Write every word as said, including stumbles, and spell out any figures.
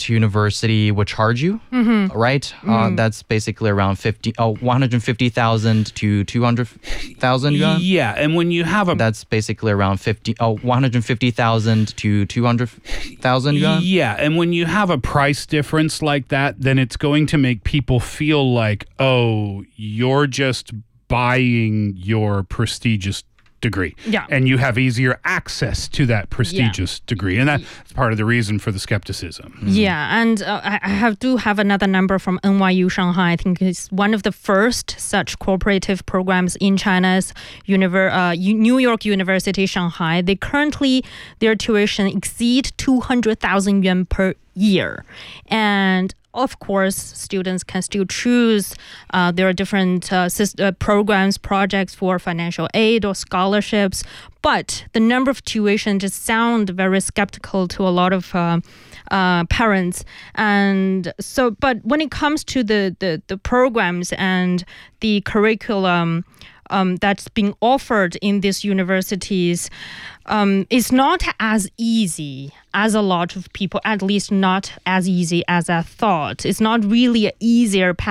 that university would charge you, Mm-hmm. right? Mm. Uh, that's basically around fifty, oh, one hundred fifty thousand to two hundred thousand yuan. Yeah, and when you have a That's basically around fifty, oh, one hundred fifty thousand to two hundred thousand yuan. Yeah, and when you have a price difference like that, then it's going to make people feel like, oh, you're just buying your prestigious degree. Yeah. And you have easier access to that prestigious degree. And that's part of the reason for the skepticism. Yeah, and uh, I I have do have another number from N Y U Shanghai. I think it's one of the first such cooperative programs in China's univer- uh, U- New York University Shanghai. They currently, their tuition exceed two hundred thousand yuan per year. And of course, students can still choose. Uh, there are different uh, syst- uh, programs, projects for financial aid or scholarships. But the number of tuition just sound very skeptical to a lot of uh, uh, parents. And so, but when it comes to the, the, the programs and the curriculum um, that's being offered in these universities, um, it's not as easy as a lot of people, at least not as easy as I thought. It's not really an easier path